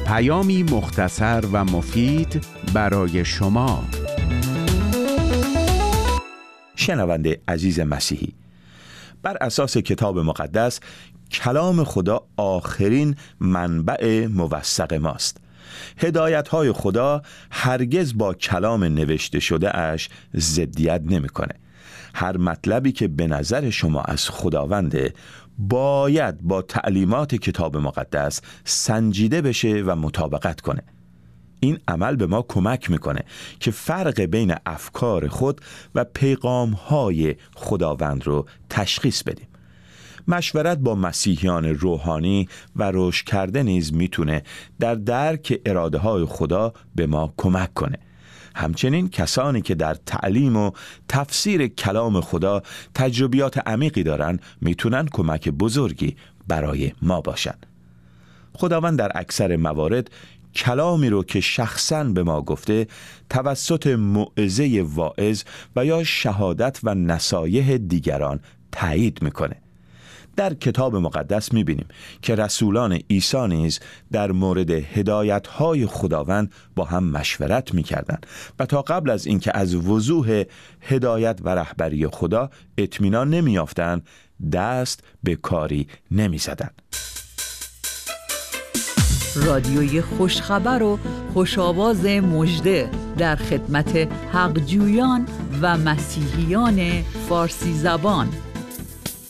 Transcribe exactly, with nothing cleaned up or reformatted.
پیامی مختصر و مفید برای شما. شنونده عزیز مسیحی، بر اساس کتاب مقدس کلام خدا آخرین منبع موثق ماست. هدایت‌های خدا هرگز با کلام نوشته شده اش ضدیت نمی‌کنه. هر مطلبی که به نظر شما از خداونده باید با تعلیمات کتاب مقدس سنجیده بشه و مطابقت کنه. این عمل به ما کمک میکنه که فرق بین افکار خود و پیغام‌های خداوند رو تشخیص بدیم. مشورت با مسیحیان روحانی و رشد کرده نیز میتونه در درک اراده های خدا به ما کمک کنه. همچنین کسانی که در تعلیم و تفسیر کلام خدا تجربیات عمیقی دارن میتونن کمک بزرگی برای ما باشن. خداوند در اکثر موارد کلامی رو که شخصاً به ما گفته توسط موعظه واعظ و یا شهادت و نصایح دیگران تایید میکنه. در کتاب مقدس میبینیم که رسولان عیسی نیز در مورد هدایت‌های خداوند با هم مشورت میکردند و تا قبل از اینکه از وضوح هدایت و رهبری خدا اطمینان نمیافتند دست به کاری نمیزدند. رادیوی خوشخبر و خوشاواز مژده در خدمت حقجویان و مسیحیان فارسی زبان.